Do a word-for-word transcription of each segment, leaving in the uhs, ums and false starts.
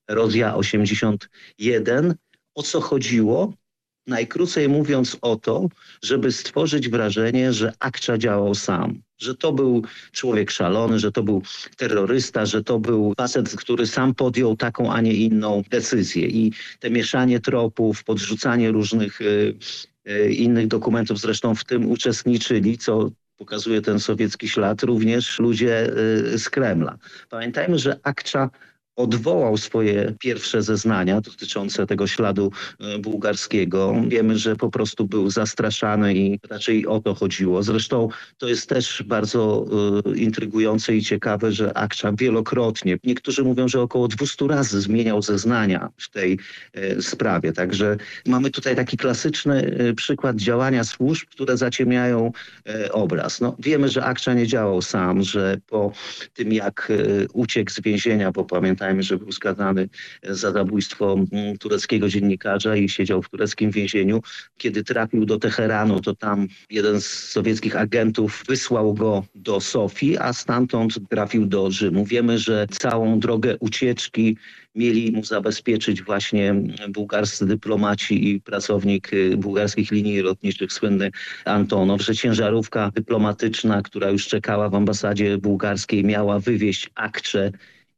Rozja osiemdziesiąt jeden. O co chodziło? Najkrócej mówiąc o to, żeby stworzyć wrażenie, że Akcza działał sam. Że to był człowiek szalony, że to był terrorysta, że to był facet, który sam podjął taką, a nie inną decyzję. I te mieszanie tropów, podrzucanie różnych y, y, innych dokumentów, zresztą w tym uczestniczyli, co pokazuje ten sowiecki ślad, również ludzie y, z Kremla. Pamiętajmy, że Akcza odwołał swoje pierwsze zeznania dotyczące tego śladu e, bułgarskiego. Wiemy, że po prostu był zastraszany i raczej o to chodziło. Zresztą to jest też bardzo e, intrygujące i ciekawe, że Akcza wielokrotnie, niektórzy mówią, że około dwieście razy zmieniał zeznania w tej e, sprawie. Także mamy tutaj taki klasyczny e, przykład działania służb, które zaciemniają e, obraz. No, wiemy, że Akcza nie działał sam, że po tym jak e, uciekł z więzienia, bo pamiętajmy, że był skazany za zabójstwo tureckiego dziennikarza i siedział w tureckim więzieniu. Kiedy trafił do Teheranu, to tam jeden z sowieckich agentów wysłał go do Sofii, a stamtąd trafił do Rzymu. Wiemy, że całą drogę ucieczki mieli mu zabezpieczyć właśnie bułgarscy dyplomaci i pracownik bułgarskich linii lotniczych, słynny Antonow, że ciężarówka dyplomatyczna, która już czekała w ambasadzie bułgarskiej, miała wywieźć Akczę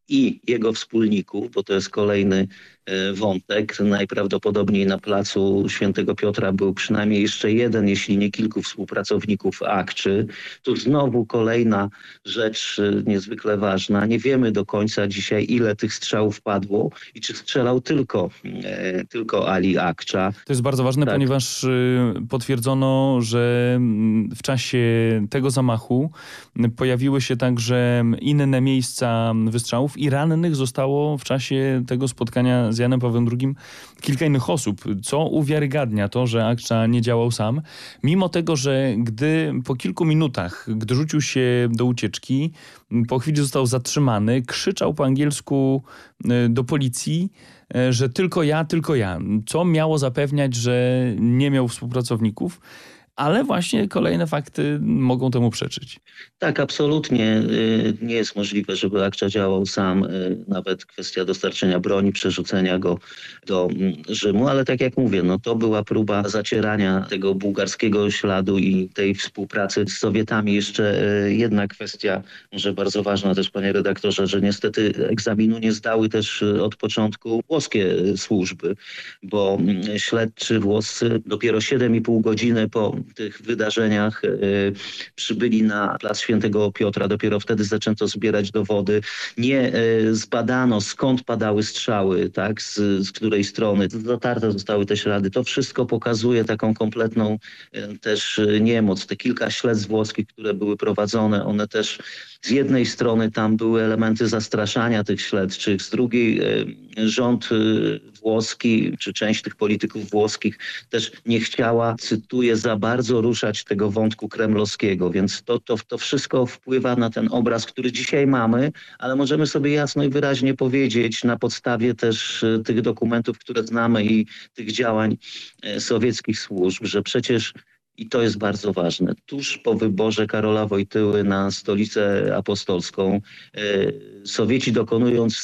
i jego wspólników, bo to jest kolejny e, wątek. Najprawdopodobniej na placu Świętego Piotra był przynajmniej jeszcze jeden, jeśli nie kilku współpracowników Akczy. Tu znowu kolejna rzecz e, niezwykle ważna. Nie wiemy do końca dzisiaj, ile tych strzałów padło i czy strzelał tylko, e, tylko Ali Akcza. To jest bardzo ważne, tak, ponieważ y, potwierdzono, że w czasie tego zamachu pojawiły się także inne miejsca wystrzałów i rannych zostało w czasie tego spotkania z Janem Pawłem drugim kilka innych osób, co uwiarygadnia to, że Akcza nie działał sam. Mimo tego, że gdy po kilku minutach, gdy rzucił się do ucieczki, po chwili został zatrzymany, krzyczał po angielsku do policji, że tylko ja, tylko ja. Co miało zapewniać, że nie miał współpracowników. Ale właśnie kolejne fakty mogą temu przeczyć. Tak, absolutnie nie jest możliwe, żeby Akcza działał sam. Nawet kwestia dostarczenia broni, przerzucenia go do Rzymu. Ale tak jak mówię, no to była próba zacierania tego bułgarskiego śladu i tej współpracy z Sowietami. Jeszcze jedna kwestia, może bardzo ważna też, panie redaktorze, że niestety egzaminu nie zdały też od początku włoskie służby, bo śledczy włoscy dopiero siedem i pół godziny po tych wydarzeniach y, przybyli na plac Świętego Piotra. Dopiero wtedy zaczęto zbierać dowody. Nie y, zbadano, skąd padały strzały, tak, z, z której strony. Zatarte zostały te ślady. To wszystko pokazuje taką kompletną y, też y, niemoc. Te kilka śledztw włoskich, które były prowadzone, one też z jednej strony tam były elementy zastraszania tych śledczych, z drugiej y, rząd y, włoski, czy część tych polityków włoskich też nie chciała, cytuję, za bardzo ruszać tego wątku kremlowskiego, więc to, to, to wszystko wpływa na ten obraz, który dzisiaj mamy, ale możemy sobie jasno i wyraźnie powiedzieć na podstawie też tych dokumentów, które znamy i tych działań sowieckich służb, że przecież, i to jest bardzo ważne, tuż po wyborze Karola Wojtyły na stolicę apostolską, Sowieci, dokonując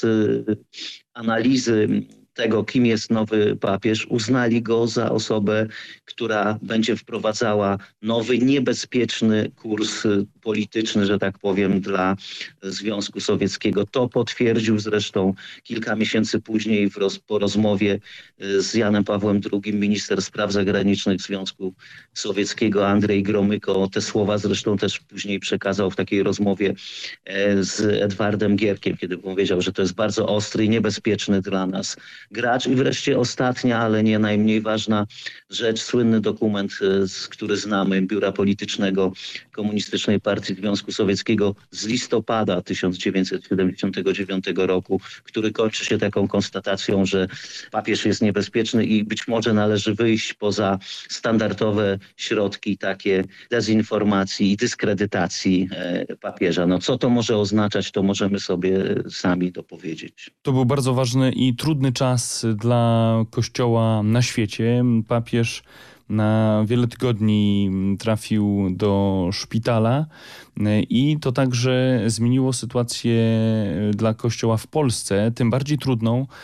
analizy tego, kim jest nowy papież, uznali go za osobę, która będzie wprowadzała nowy, niebezpieczny kurs polityczny, że tak powiem, dla Związku Sowieckiego. To potwierdził zresztą kilka miesięcy później w roz, po rozmowie z Janem Pawłem drugim minister spraw zagranicznych Związku Sowieckiego Andrzej Gromyko. Te słowa zresztą też później przekazał w takiej rozmowie z Edwardem Gierkiem, kiedy powiedział, że to jest bardzo ostry i niebezpieczny dla nas gracz. I wreszcie ostatnia, ale nie najmniej ważna rzecz, słynny dokument, który znamy, Biura Politycznego Komunistycznej Partii Związku Sowieckiego z listopada tysiąc dziewięćset siedemdziesiątego dziewiątego roku, który kończy się taką konstatacją, że papież jest niebezpieczny i być może należy wyjść poza standardowe środki takie dezinformacji i dyskredytacji papieża. No co to może oznaczać, to możemy sobie sami dopowiedzieć. To był bardzo ważny i trudny czas dla Kościoła na świecie. Papież na wiele tygodni trafił do szpitala i to także zmieniło sytuację dla Kościoła w Polsce, tym bardziej trudną,